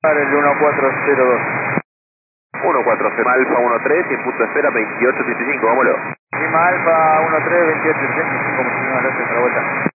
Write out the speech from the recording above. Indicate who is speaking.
Speaker 1: El 1402.
Speaker 2: 140 Alfa 13, y punto de espera 2875, vámonos.
Speaker 1: Lima Alfa 13, 28, 65, muchísimas gracias por la vuelta.